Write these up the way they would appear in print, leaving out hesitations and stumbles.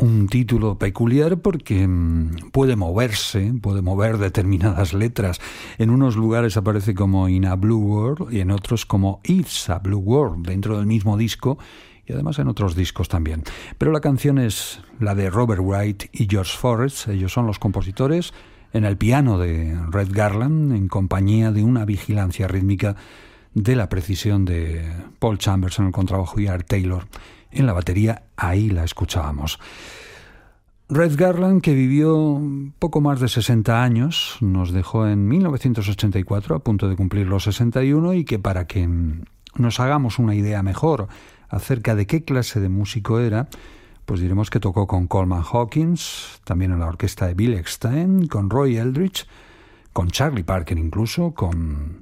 un título peculiar porque puede mover determinadas letras. En unos lugares aparece como In a Blue World y en otros como It's a Blue World, dentro del mismo disco y además en otros discos también. Pero la canción es la de Robert Wright y George Forrest, ellos son los compositores, en el piano de Red Garland, en compañía de una vigilancia rítmica de la precisión de Paul Chambers en el contrabajo y Art Taylor en la batería. Ahí la escuchábamos. Red Garland, que vivió poco más de 60 años, nos dejó en 1984, a punto de cumplir los 61, y que para que nos hagamos una idea mejor acerca de qué clase de músico era, pues diremos que tocó con Coleman Hawkins, también en la orquesta de Bill Eckstine, con Roy Eldridge, con Charlie Parker incluso, con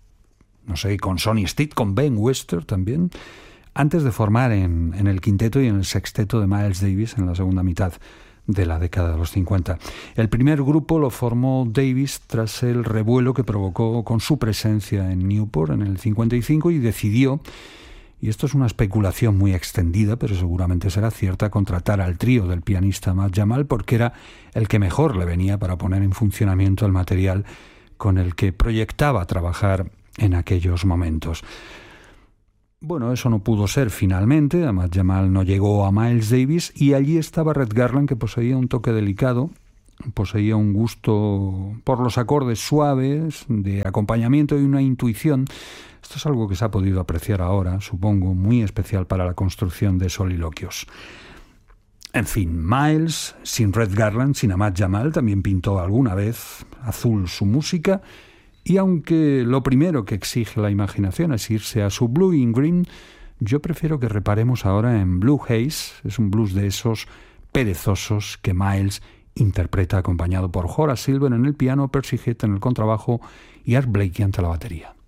Sonny Stitt, con Ben Webster también, antes de formar en el quinteto y en el sexteto de Miles Davis en la segunda mitad de la década de los 50. El primer grupo lo formó Davis tras el revuelo que provocó con su presencia en Newport en el 55 y decidió, y esto es una especulación muy extendida, pero seguramente será cierta, contratar al trío del pianista Matt Jamal porque era el que mejor le venía para poner en funcionamiento el material con el que proyectaba trabajar en aquellos momentos. Bueno, eso no pudo ser finalmente. Matt Jamal no llegó a Miles Davis y allí estaba Red Garland, que poseía un toque delicado, poseía un gusto por los acordes suaves, de acompañamiento y una intuición. Esto es algo que se ha podido apreciar ahora, supongo, muy especial para la construcción de soliloquios. En fin, Miles, sin Red Garland, sin Matt Jamal, también pintó alguna vez azul su música. Y aunque lo primero que exige la imaginación es irse a su Blue in Green, yo prefiero que reparemos ahora en Blue Haze. Es un blues de esos perezosos que Miles interpreta acompañado por Horace Silver en el piano, Percy Heath en el contrabajo y Art Blakey ante la batería.